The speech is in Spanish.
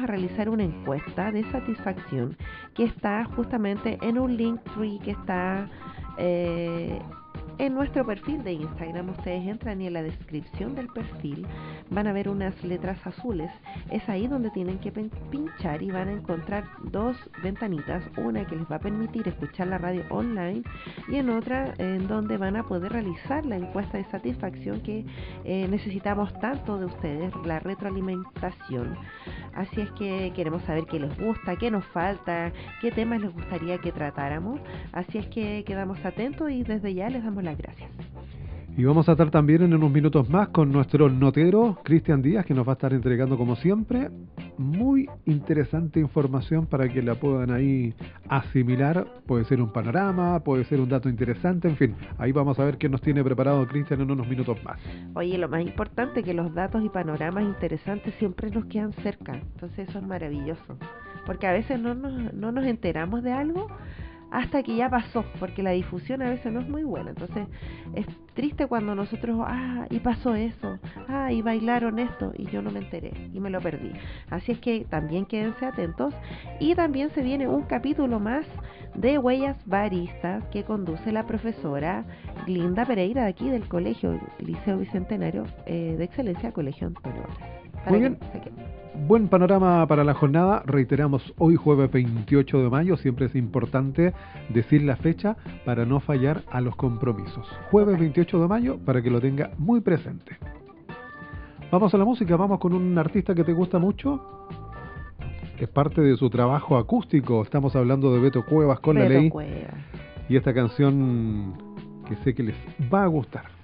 vamos a realizar una encuesta de satisfacción que está justamente en un Linktree que está en nuestro perfil de Instagram. Ustedes entran y en la descripción del perfil van a ver unas letras azules. Es ahí donde tienen que pinchar y van a encontrar dos ventanitas, una que les va a permitir escuchar la radio online y en otra en donde van a poder realizar la encuesta de satisfacción que necesitamos tanto de ustedes, la retroalimentación. Así es que queremos saber qué les gusta, qué nos falta, qué temas les gustaría que tratáramos. Así es que quedamos atentos y desde ya les damos las gracias. Y vamos a estar también en unos minutos más con nuestro notero, Cristian Díaz, que nos va a estar entregando como siempre muy interesante información para que la puedan ahí asimilar. Puede ser un panorama, puede ser un dato interesante, en fin, ahí vamos a ver qué nos tiene preparado Cristian en unos minutos más. Oye, lo más importante es que los datos y panoramas interesantes siempre nos quedan cerca, entonces eso es maravilloso, porque a veces no nos enteramos de algo hasta que ya pasó, porque la difusión a veces no es muy buena. Entonces es triste cuando nosotros, y pasó eso, y bailaron esto, y yo no me enteré, y me lo perdí. Así es que también quédense atentos, y también se viene un capítulo más de Huellas Baristas, que conduce la profesora Glinda Pereira, de aquí del colegio Liceo Bicentenario de Excelencia, Colegio Antonio Varas. Muy bien. Buen panorama para la jornada. Reiteramos, hoy jueves 28 de mayo, siempre es importante decir la fecha para no fallar a los compromisos. Jueves 28 de mayo, para que lo tenga muy presente. Vamos a la música, vamos con un artista que te gusta mucho. Es parte de su trabajo acústico. Estamos hablando de Beto Cuevas con La Ley. Cuevas. Y esta canción que sé que les va a gustar.